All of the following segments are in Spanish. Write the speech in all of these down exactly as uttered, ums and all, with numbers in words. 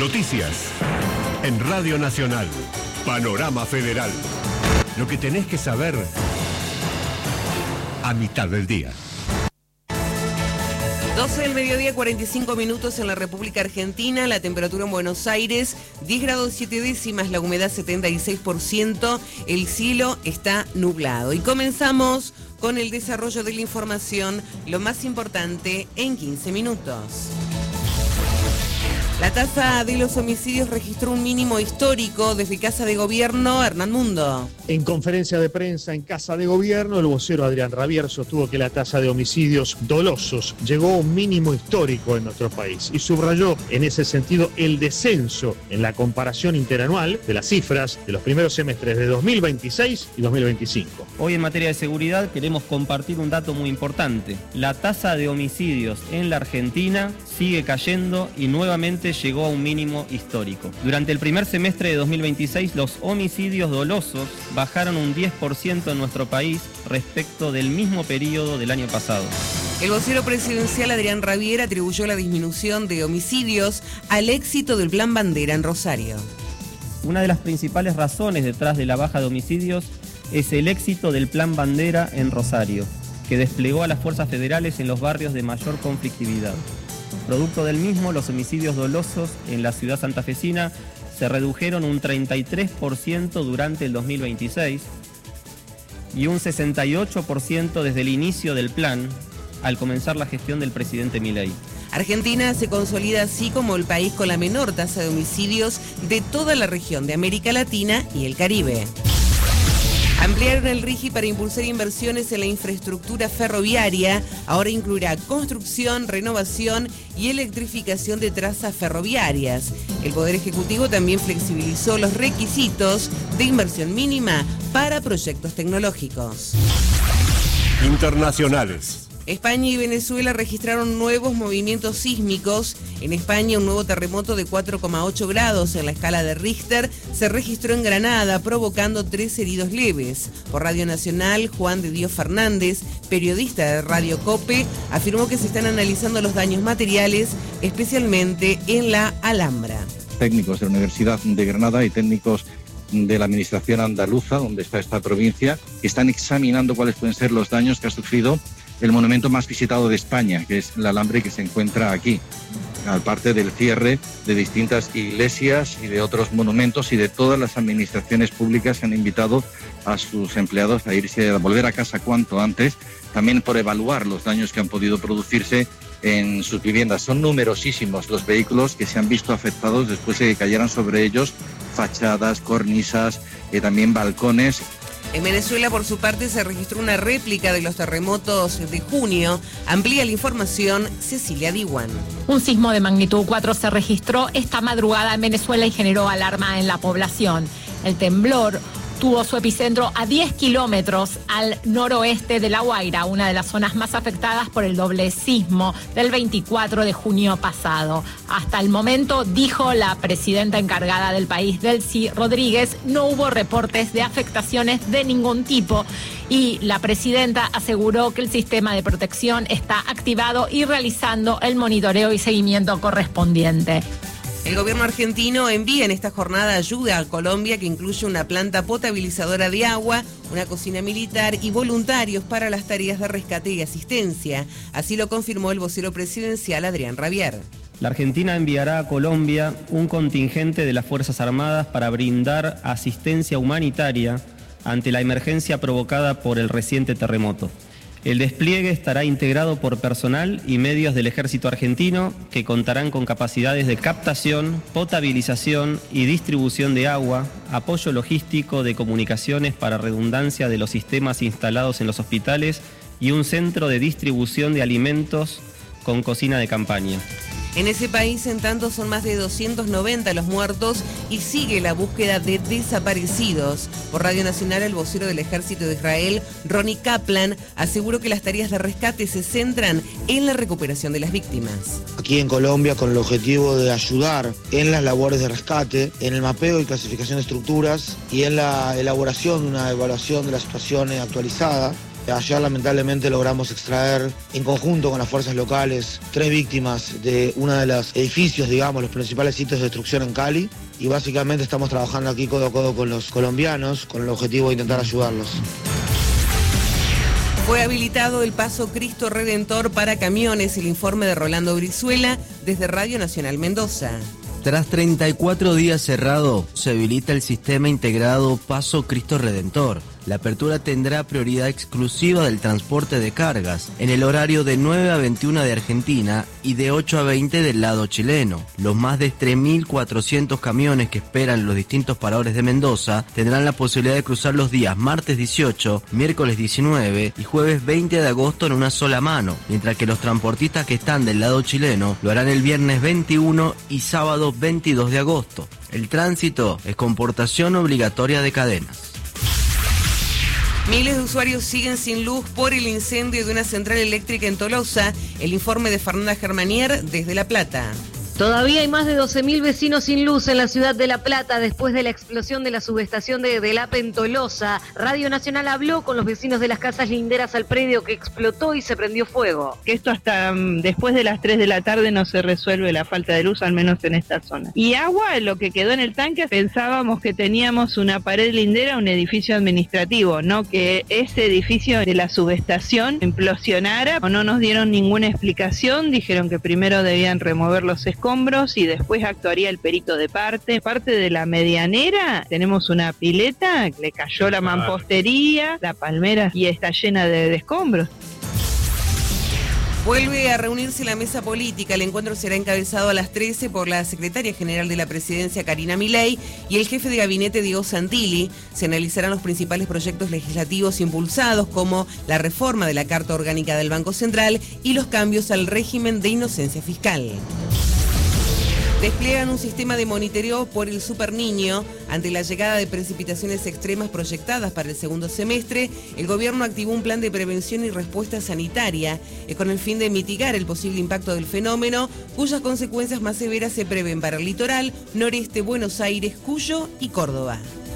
Noticias en Radio Nacional. Panorama Federal. Lo que tenés que saber a mitad del día. doce del mediodía, cuarenta y cinco minutos en la República Argentina. La temperatura en Buenos Aires, diez grados siete décimas, la humedad setenta y seis por ciento. El cielo está nublado. Y comenzamos con el desarrollo de la información, lo más importante en quince minutos. La tasa de los homicidios registró un mínimo histórico desde Casa de Gobierno. Hernán Mundo. En conferencia de prensa en Casa de Gobierno, el vocero Adrián Rabier sostuvo que la tasa de homicidios dolosos llegó a un mínimo histórico en nuestro país y subrayó en ese sentido el descenso en la comparación interanual de las cifras de los primeros semestres de dos mil veintiséis y dos mil veinticinco. Hoy en materia de seguridad queremos compartir un dato muy importante. La tasa de homicidios en la Argentina sigue cayendo y nuevamente llegó a un mínimo histórico. Durante el primer semestre de dos mil veintiséis, los homicidios dolosos bajaron un diez por ciento en nuestro país respecto del mismo periodo del año pasado. El vocero presidencial Adrián Rabier atribuyó la disminución de homicidios al éxito del Plan Bandera en Rosario. Una de las principales razones detrás de la baja de homicidios es el éxito del Plan Bandera en Rosario, que desplegó a las fuerzas federales en los barrios de mayor conflictividad. Producto del mismo, los homicidios dolosos en la ciudad santafesina se redujeron un treinta y tres por ciento durante el dos mil veintiséis y un sesenta y ocho por ciento desde el inicio del plan, al comenzar la gestión del presidente Milei. Argentina se consolida así como el país con la menor tasa de homicidios de toda la región de América Latina y el Caribe. Ampliaron el RIGI para impulsar inversiones en la infraestructura ferroviaria. Ahora incluirá construcción, renovación y electrificación de trazas ferroviarias. El Poder Ejecutivo también flexibilizó los requisitos de inversión mínima para proyectos tecnológicos. Internacionales. España y Venezuela registraron nuevos movimientos sísmicos. En España, un nuevo terremoto de cuatro coma ocho grados en la escala de Richter se registró en Granada, provocando tres heridos leves. Por Radio Nacional, Juan de Dios Fernández, periodista de Radio COPE, afirmó que se están analizando los daños materiales, especialmente en la Alhambra. Técnicos de la Universidad de Granada y técnicos de la administración andaluza, donde está esta provincia, están examinando cuáles pueden ser los daños que ha sufrido el monumento más visitado de España, que es la Alhambra, que se encuentra aquí, aparte del cierre de distintas iglesias y de otros monumentos, y de todas las administraciones públicas que han invitado a sus empleados a irse a volver a casa cuanto antes, también por evaluar los daños que han podido producirse en sus viviendas. Son numerosísimos los vehículos que se han visto afectados después de que cayeran sobre ellos fachadas, cornisas, eh, también balcones. En Venezuela, por su parte, se registró una réplica de los terremotos de junio. Amplía la información Cecilia Diwan. Un sismo de magnitud cuatro se registró esta madrugada en Venezuela y generó alarma en la población. El temblor tuvo su epicentro a diez kilómetros al noroeste de La Guaira, una de las zonas más afectadas por el doble sismo del veinticuatro de junio pasado. Hasta el momento, dijo la presidenta encargada del país, Delcy Rodríguez, no hubo reportes de afectaciones de ningún tipo y la presidenta aseguró que el sistema de protección está activado y realizando el monitoreo y seguimiento correspondiente. El gobierno argentino envía en esta jornada ayuda a Colombia, que incluye una planta potabilizadora de agua, una cocina militar y voluntarios para las tareas de rescate y asistencia. Así lo confirmó el vocero presidencial Adrián Rabier. La Argentina enviará a Colombia un contingente de las Fuerzas Armadas para brindar asistencia humanitaria ante la emergencia provocada por el reciente terremoto. El despliegue estará integrado por personal y medios del Ejército Argentino que contarán con capacidades de captación, potabilización y distribución de agua, apoyo logístico de comunicaciones para redundancia de los sistemas instalados en los hospitales y un centro de distribución de alimentos con cocina de campaña. En ese país, en tanto, son más de doscientos noventa los muertos y sigue la búsqueda de desaparecidos. Por Radio Nacional, el vocero del Ejército de Israel, Ronnie Kaplan, aseguró que las tareas de rescate se centran en la recuperación de las víctimas. Aquí en Colombia, con el objetivo de ayudar en las labores de rescate, en el mapeo y clasificación de estructuras y en la elaboración de una evaluación de la situación actualizada, Ayer lamentablemente logramos extraer en conjunto con las fuerzas locales tres víctimas de uno de los edificios, digamos, los principales sitios de destrucción en Cali. Y básicamente estamos trabajando aquí codo a codo con los colombianos con el objetivo de intentar ayudarlos. Fue habilitado el paso Cristo Redentor para camiones, el informe de Rolando Brizuela desde Radio Nacional Mendoza. Tras treinta y cuatro días cerrado, se habilita el sistema integrado Paso Cristo Redentor. La apertura tendrá prioridad exclusiva del transporte de cargas, en el horario de nueve a veintiuna de Argentina y de ocho a veinte del lado chileno. Los más de tres mil cuatrocientos camiones que esperan los distintos paradores de Mendoza tendrán la posibilidad de cruzar los días martes dieciocho, miércoles diecinueve y jueves veinte de agosto en una sola mano, mientras que los transportistas que están del lado chileno lo harán el viernes veintiuno y sábado veintidós de agosto. El tránsito es con portación obligatoria de cadenas. Miles de usuarios siguen sin luz por el incendio de una central eléctrica en Tolosa. El informe de Fernanda Germanier desde La Plata. Todavía hay más de doce mil vecinos sin luz en la ciudad de La Plata después de la explosión de la subestación de Delap en Tolosa. Radio Nacional habló con los vecinos de las casas linderas al predio que explotó y se prendió fuego. Que esto hasta um, después de las tres de la tarde no se resuelve la falta de luz, al menos en esta zona. Y agua, lo que quedó en el tanque, pensábamos que teníamos una pared lindera, un edificio administrativo, no que ese edificio de la subestación implosionara. No nos dieron ninguna explicación, dijeron que primero debían remover los escombros y después actuaría el perito de parte. Parte de la medianera tenemos una pileta, le cayó la mampostería, la palmera y está llena de, de escombros. Vuelve a reunirse la mesa política. El encuentro será encabezado a las trece por la secretaria general de la presidencia, Karina Milei, y el jefe de gabinete, Diego Santilli. Se analizarán los principales proyectos legislativos impulsados, como la reforma de la Carta Orgánica del Banco Central y los cambios al régimen de inocencia fiscal. Despliegan un sistema de monitoreo por el Super Niño. Ante la llegada de precipitaciones extremas proyectadas para el segundo semestre, el gobierno activó un plan de prevención y respuesta sanitaria eh, con el fin de mitigar el posible impacto del fenómeno, cuyas consecuencias más severas se prevén para el litoral, noreste, Buenos Aires, Cuyo y Córdoba.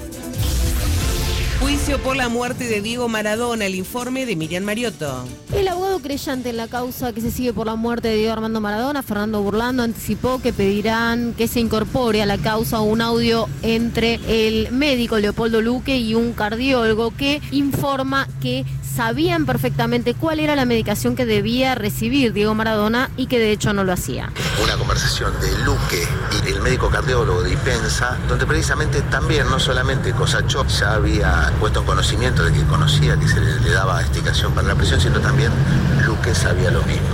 Juicio por la muerte de Diego Maradona, el informe de Miriam Mariotto. El abogado creyente en la causa que se sigue por la muerte de Diego Armando Maradona, Fernando Burlando, anticipó que pedirán que se incorpore a la causa un audio entre el médico Leopoldo Luque y un cardiólogo que informa que sabían perfectamente cuál era la medicación que debía recibir Diego Maradona y que de hecho no lo hacía. Una conversación de Luque y el médico cardiólogo de Ipensa, donde precisamente también, no solamente Cosachó ya había puesto en conocimiento de que conocía que se le, le daba explicación para la presión, sino también Luque sabía lo mismo.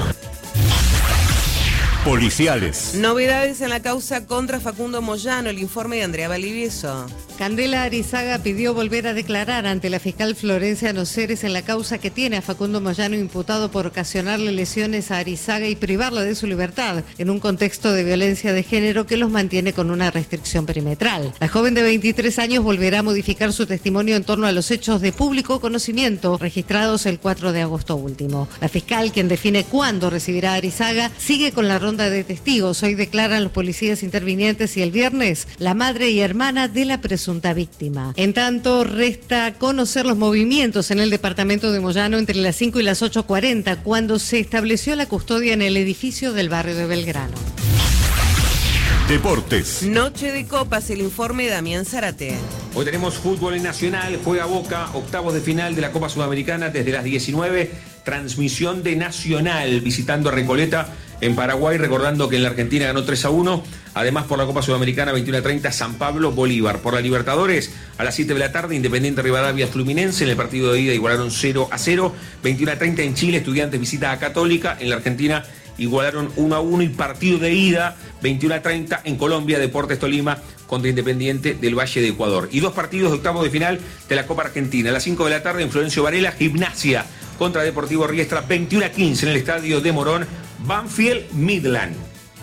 Policiales. Novedades en la causa contra Facundo Moyano, el informe de Andrea Valdivieso. Candela Arizaga pidió volver a declarar ante la fiscal Florencia Noceres en la causa que tiene a Facundo Moyano imputado por ocasionarle lesiones a Arizaga y privarla de su libertad en un contexto de violencia de género que los mantiene con una restricción perimetral. La joven de veintitrés años volverá a modificar su testimonio en torno a los hechos de público conocimiento registrados el cuatro de agosto último. La fiscal, quien define cuándo recibirá a Arizaga, sigue con la ronda de testigos. Hoy declaran los policías intervinientes y el viernes la madre y hermana de la presunta víctima. En tanto, resta conocer los movimientos en el departamento de Moyano entre las cinco y las ocho cuarenta, cuando se estableció la custodia en el edificio del barrio de Belgrano. Deportes. Noche de copas, el informe de Damián Zárate. Hoy tenemos fútbol en Nacional, juega Boca, octavos de final de la Copa Sudamericana desde las diecinueve, transmisión de Nacional, visitando a Recoleta en Paraguay, recordando que en la Argentina ganó tres a uno, además por la Copa Sudamericana veintiuno a treinta, San Pablo, Bolívar. Por la Libertadores, a las siete de la tarde, Independiente Rivadavia, Fluminense, en el partido de ida igualaron cero a cero, veintiuno a treinta en Chile, Estudiantes visita a Católica, en la Argentina igualaron uno a uno y partido de ida, veintiuno a treinta en Colombia, Deportes Tolima contra Independiente del Valle de Ecuador. Y dos partidos de octavos de final de la Copa Argentina. A las cinco de la tarde en Florencio Varela, Gimnasia contra Deportivo Riestra, veintiuno a quince en el estadio de Morón, Banfield Midland.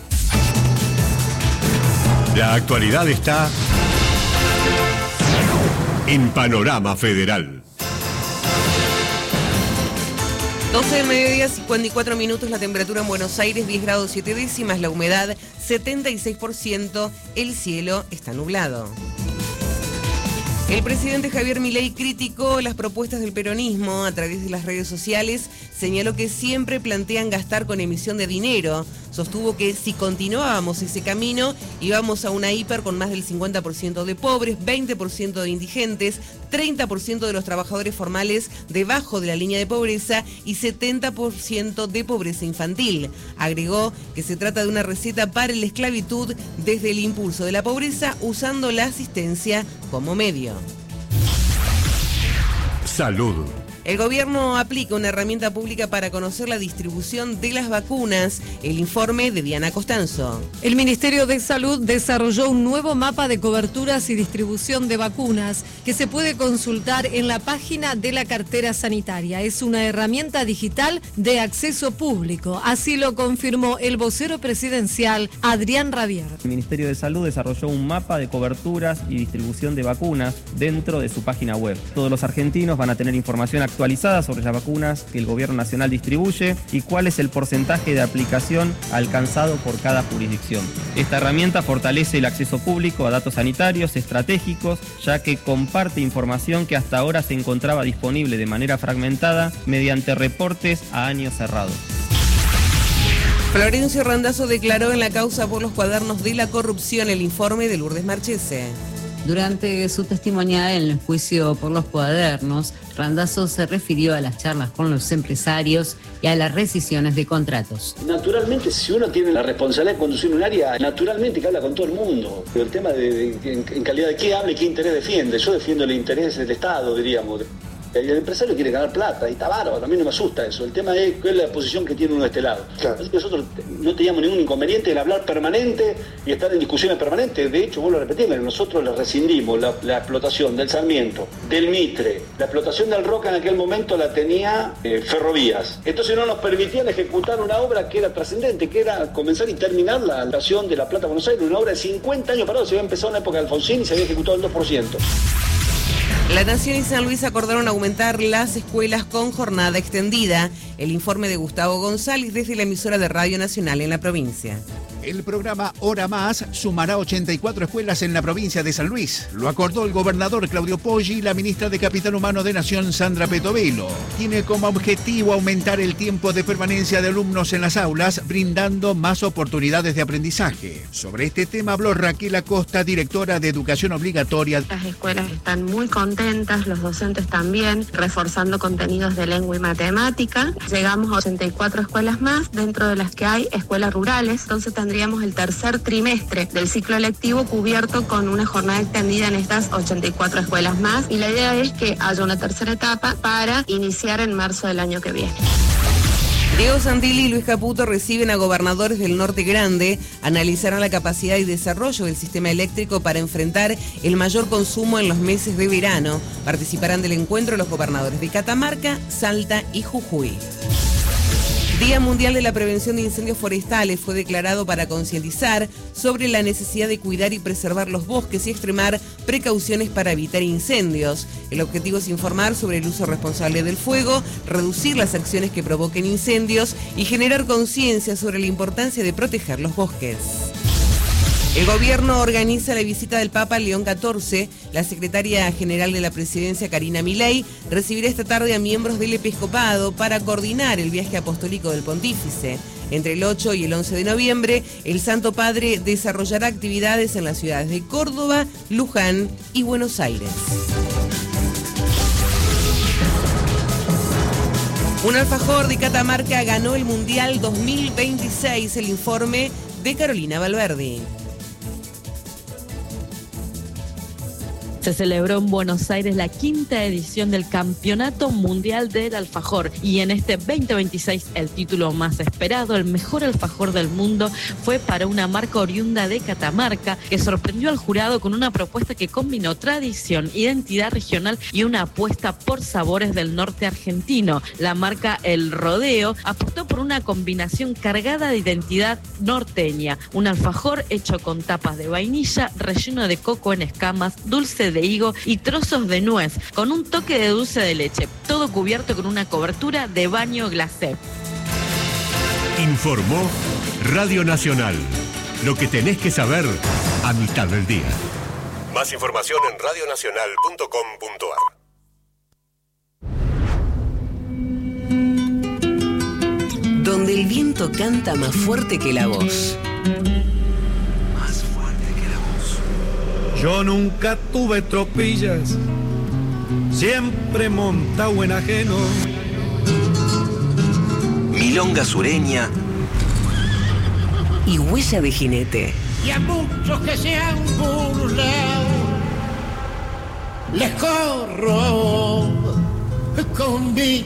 La actualidad está en Panorama Federal. doce del mediodía, cincuenta y cuatro minutos, la temperatura en Buenos Aires, diez grados siete décimas, la humedad setenta y seis por ciento, el cielo está nublado. El presidente Javier Milei criticó las propuestas del peronismo a través de las redes sociales, señaló que siempre plantean gastar con emisión de dinero, sostuvo que si continuábamos ese camino íbamos a una hiper con más del cincuenta por ciento de pobres, veinte por ciento de indigentes, treinta por ciento de los trabajadores formales debajo de la línea de pobreza y setenta por ciento de pobreza infantil. Agregó que se trata de una receta para la esclavitud desde el impulso de la pobreza usando la asistencia como medio. Salud. El gobierno aplica una herramienta pública para conocer la distribución de las vacunas. El informe de Diana Costanzo. El Ministerio de Salud desarrolló un nuevo mapa de coberturas y distribución de vacunas que se puede consultar en la página de la cartera sanitaria. Es una herramienta digital de acceso público. Así lo confirmó el vocero presidencial Adrián Rabier. El Ministerio de Salud desarrolló un mapa de coberturas y distribución de vacunas dentro de su página web. Todos los argentinos van a tener información actualizada sobre las vacunas que el Gobierno Nacional distribuye y cuál es el porcentaje de aplicación alcanzado por cada jurisdicción. Esta herramienta fortalece el acceso público a datos sanitarios estratégicos, ya que comparte información que hasta ahora se encontraba disponible de manera fragmentada mediante reportes a años cerrados. Florencio Randazzo declaró en la causa por los cuadernos de la corrupción. El informe de Lourdes Marchese. Durante su testimonial en el juicio por los cuadernos, Randazzo se refirió a las charlas con los empresarios y a las rescisiones de contratos. Naturalmente, si uno tiene la responsabilidad de conducir un área, naturalmente que habla con todo el mundo. Pero el tema de, de en, en calidad de qué habla y qué interés defiende. Yo defiendo el interés del Estado, diríamos. El empresario quiere ganar plata y está bárbaro, a mí no me asusta eso. El tema es cuál es la posición que tiene uno de este lado. Claro. Así que nosotros no teníamos ningún inconveniente en hablar permanente y estar en discusiones permanentes. De hecho, vuelvo a repetirme, nosotros le rescindimos la, la explotación del Sarmiento, del Mitre, la explotación del Roca en aquel momento la tenía eh, Ferrovías. Entonces no nos permitían ejecutar una obra que era trascendente, que era comenzar y terminar la estación de La Plata Buenos Aires, una obra de cincuenta años parado. Se había empezado en la época de Alfonsín y se había ejecutado el dos por ciento. La Nación y San Luis acordaron aumentar las escuelas con jornada extendida. El informe de Gustavo González desde la emisora de Radio Nacional en la provincia. El programa Hora Más sumará ochenta y cuatro escuelas en la provincia de San Luis. Lo acordó el gobernador Claudio Poggi y la ministra de Capital Humano de Nación, Sandra Petovelo. Tiene como objetivo aumentar el tiempo de permanencia de alumnos en las aulas, brindando más oportunidades de aprendizaje. Sobre este tema habló Raquel Acosta, directora de Educación Obligatoria. Las escuelas están muy contentas, los docentes también, reforzando contenidos de lengua y matemática. Llegamos a ochenta y cuatro escuelas más, dentro de las que hay escuelas rurales. Entonces tendríamos el tercer trimestre del ciclo lectivo cubierto con una jornada extendida en estas ochenta y cuatro escuelas más. Y la idea es que haya una tercera etapa para iniciar en marzo del año que viene. Diego Santilli y Luis Caputo reciben a gobernadores del Norte Grande, analizarán la capacidad y desarrollo del sistema eléctrico para enfrentar el mayor consumo en los meses de verano. Participarán del encuentro los gobernadores de Catamarca, Salta y Jujuy. Día Mundial de la Prevención de Incendios Forestales fue declarado para concientizar sobre la necesidad de cuidar y preservar los bosques y extremar precauciones para evitar incendios. El objetivo es informar sobre el uso responsable del fuego, reducir las acciones que provoquen incendios y generar conciencia sobre la importancia de proteger los bosques. El gobierno organiza la visita del Papa León catorce. La secretaria general de la presidencia, Karina Milei, recibirá esta tarde a miembros del episcopado para coordinar el viaje apostólico del pontífice. Entre el ocho y el once de noviembre, el Santo Padre desarrollará actividades en las ciudades de Córdoba, Luján y Buenos Aires. Un alfajor de Catamarca ganó el Mundial dos mil veintiséis. El informe de Carolina Valverdi. Se celebró en Buenos Aires la quinta edición del Campeonato Mundial del Alfajor y en este veinte veintiséis el título más esperado, el mejor alfajor del mundo, fue para una marca oriunda de Catamarca que sorprendió al jurado con una propuesta que combinó tradición, identidad regional y una apuesta por sabores del norte argentino. La marca El Rodeo apostó por una combinación cargada de identidad norteña, un alfajor hecho con tapas de vainilla, relleno de coco en escamas, dulce de higo y trozos de nuez, con un toque de dulce de leche, todo cubierto con una cobertura de baño glacé. Informó Radio Nacional. Lo que tenés que saber a mitad del día. Más información en radionacional punto com punto a r. Donde el viento canta más fuerte que la voz. Más fuerte que la voz. Yo nunca tuve tropillas, siempre montado en ajeno. Milonga sureña y huella de jinete. Y a muchos que se han burlado les corro con mi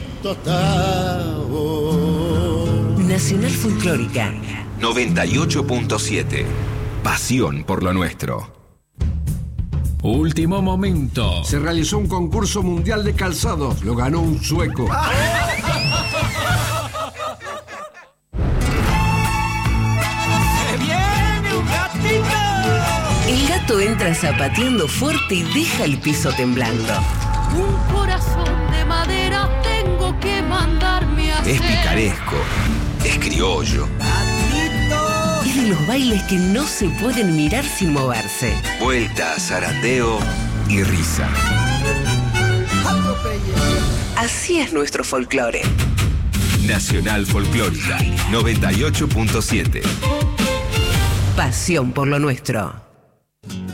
tostado. Nacional Folclórica noventa y ocho punto siete. Pasión por lo nuestro. Último momento. Se realizó un concurso mundial de calzados. Lo ganó un sueco. El gato entra zapateando fuerte y deja el piso temblando. Un corazón de madera tengo que mandarme a hacer. Es picaresco, es criollo. Es de los bailes que no se pueden mirar sin moverse. Vuelta, zarandeo y risa. Así es nuestro folclore. Nacional Folclórica noventa y ocho punto siete. Pasión por lo nuestro.